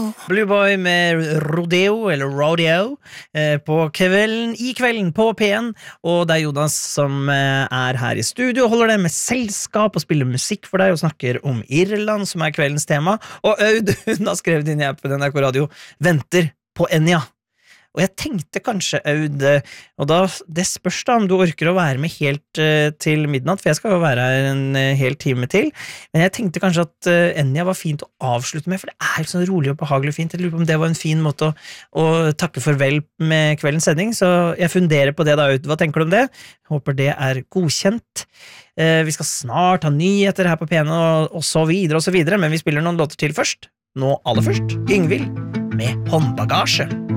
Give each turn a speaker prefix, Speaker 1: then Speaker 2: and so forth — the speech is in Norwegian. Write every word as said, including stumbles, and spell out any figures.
Speaker 1: Blue Boy med Rodeo, eller Rodeo, eh, på kvelden, i kvelden på P en, og det er Jonas som eh, er her i studio og holder det med selskap og spiller musikk for deg og snakker om Irland, som er kveldens tema, og Aud, hun har skrevet inn i appen N R K Radio, venter på Enya. Og jeg tenkte kanskje, Aud, og da, det spørs da om du orker å være med helt uh, til midnatt, for jeg skal jo være her en uh, hel time til, men jeg tenkte kanskje at uh, Enya var fint å avslutte med, for det er sånn rolig og behagelig og fint. Jeg lurer på om det var en fin måte å, å takke farvel med kveldens sending, så jeg funderer på det da, Aud. Hva tenker du om det? Håper det er godkjent. Uh, vi skal snart ha nyheter her på P en og, og så videre og så videre, men vi spiller noen låter til først. Nå aller først, Yngvild med Håndbagasje.